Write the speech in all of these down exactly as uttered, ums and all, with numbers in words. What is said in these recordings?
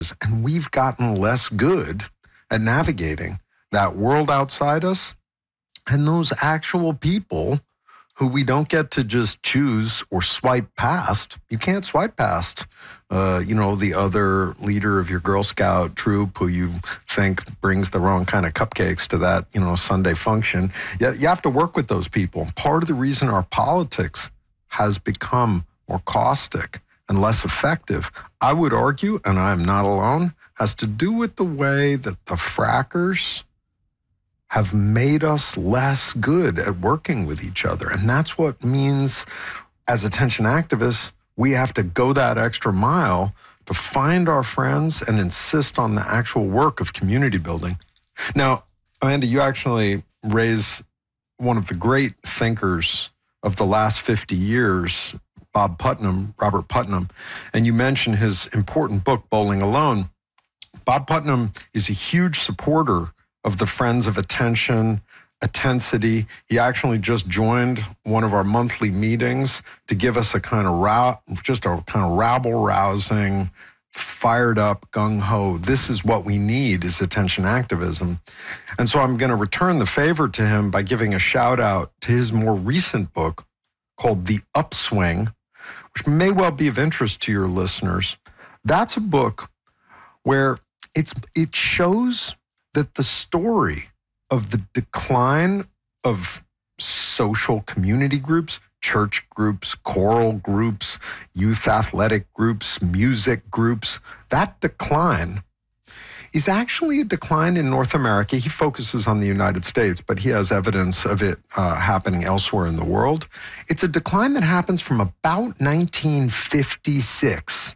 And we've gotten less good at navigating that world outside us and those actual people who we don't get to just choose or swipe past. You can't swipe past, uh, you know, the other leader of your Girl Scout troop who you think brings the wrong kind of cupcakes to that, you know, Sunday function. You, you have to work with those people. Part of the reason our politics has become more caustic and less effective, I would argue, and I'm not alone, has to do with the way that the frackers have made us less good at working with each other. And that's what means, as attention activists, we have to go that extra mile to find our friends and insist on the actual work of community building. Now, Amanda, you actually raise one of the great thinkers of the last fifty years, Bob Putnam, Robert Putnam, and you mentioned his important book, Bowling Alone. Bob Putnam is a huge supporter of the Friends of Attention, Attensity. He actually just joined one of our monthly meetings to give us a kind of row, just a kind of rabble-rousing, fired up, gung-ho, this is what we need is attention activism. And so I'm going to return the favor to him by giving a shout out to his more recent book called The Upswing, which may well be of interest to your listeners. That's a book where it's it shows that the story of the decline of social community groups, church groups, choral groups, youth athletic groups, music groups, that decline is actually a decline in North America. He focuses on the United States, but he has evidence of it uh, happening elsewhere in the world. It's a decline that happens from about nineteen fifty-six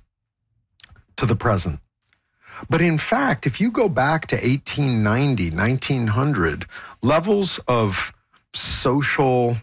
to the present. But in fact, if you go back to eighteen ninety, nineteen hundred, levels of social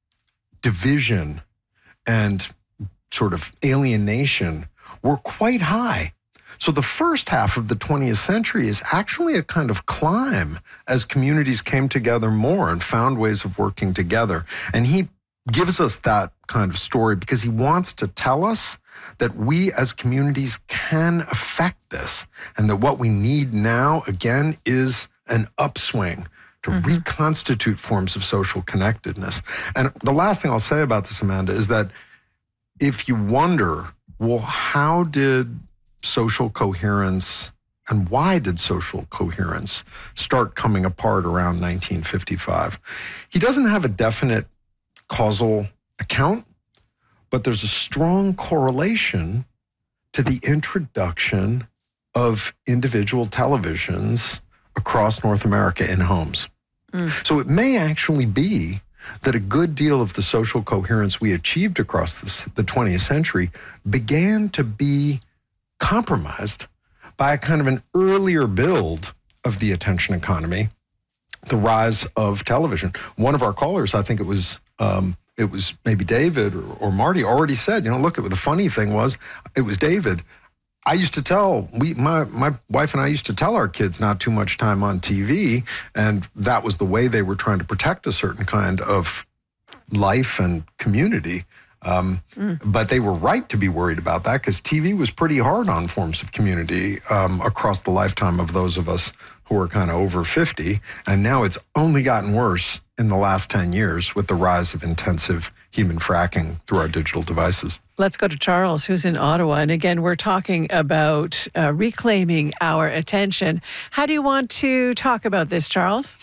division and sort of alienation were quite high. So the first half of the twentieth century is actually a kind of climb as communities came together more and found ways of working together. And he gives us that kind of story because he wants to tell us that we as communities can affect this and that what we need now, again, is an upswing to mm-hmm. reconstitute forms of social connectedness. And the last thing I'll say about this, Amanda, is that if you wonder, well, how did social coherence and why did social coherence start coming apart around nineteen fifty-five? He doesn't have a definite causal account, but there's a strong correlation to the introduction of individual televisions across North America in homes. Mm. So it may actually be that a good deal of the social coherence we achieved across this, the twentieth century began to be compromised by a kind of an earlier build of the attention economy, the rise of television. One of our callers, I think it was um, it was maybe David or, or Marty, already said, you know, look, the funny thing was, it was David. I used to tell, we, my, my wife and I used to tell our kids not too much time on T V, and that was the way they were trying to protect a certain kind of life and community. Um, mm. But they were right to be worried about that because T V was pretty hard on forms of community um, across the lifetime of those of us who are kind of over fifty. And now it's only gotten worse in the last ten years with the rise of intensive human fracking through our digital devices. Let's go to Charles, who's in Ottawa. And again, we're talking about uh, reclaiming our attention. How do you want to talk about this, Charles?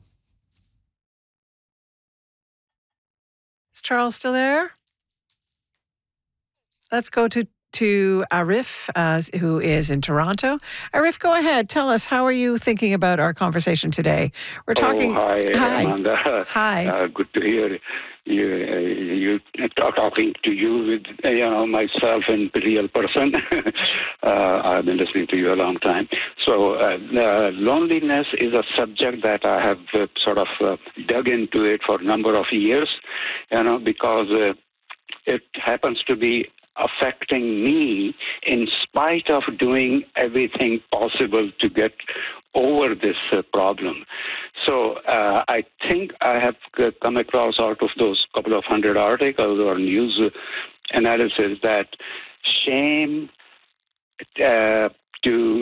Is Charles still there? Let's go to, to Arif, uh, who is in Toronto. Arif, go ahead. Tell us, how are you thinking about our conversation today? We're talking... Oh, hi, hi. Amanda. Hi. Uh, good to hear you, uh, you talking to you with, you know, myself in real person. uh, I've been listening to you a long time. So uh, uh, loneliness is a subject that I have uh, sort of uh, dug into it for a number of years, you know, because uh, it happens to be affecting me in spite of doing everything possible to get over this uh, problem. So uh, I think I have come across out of those couple of hundred articles or news analysis that shame uh, to